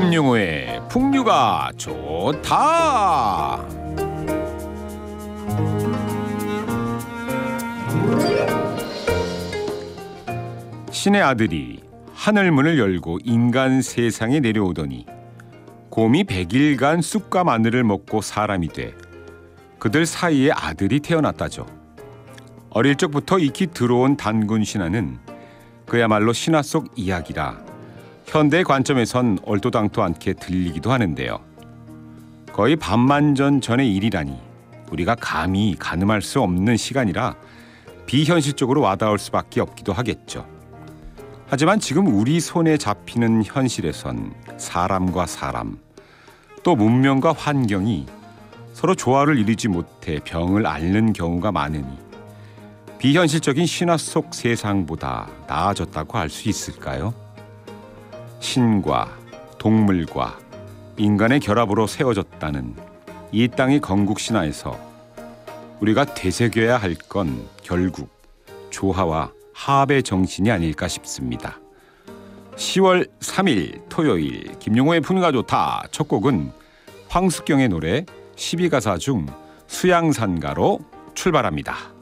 김용호의 풍류가 좋다. 신의 아들이 하늘문을 열고 인간 세상에 내려오더니 곰이 100일간 쑥과 마늘을 먹고 사람이 돼 그들 사이에 아들이 태어났다죠. 어릴 적부터 익히 들어온 단군 신화는 그야말로 신화 속 이야기라 현대의 관점에선 얼토당토 않게 들리기도 하는데요. 거의 반만전 전의 일이라니 우리가 감히 가늠할 수 없는 시간이라 비현실적으로 와닿을 수밖에 없기도 하겠죠. 하지만 지금 우리 손에 잡히는 현실에선 사람과 사람, 또 문명과 환경이 서로 조화를 이루지 못해 병을 앓는 경우가 많으니 비현실적인 신화 속 세상보다 나아졌다고 할 수 있을까요? 신과 동물과 인간의 결합으로 세워졌다는 이 땅의 건국신화에서 우리가 되새겨야 할 건 결국 조화와 합의 정신이 아닐까 싶습니다. 10월 3일 토요일 김용호의 풍류가 좋다. 첫 곡은 황숙경의 노래 12가사 중 수양산가로 출발합니다.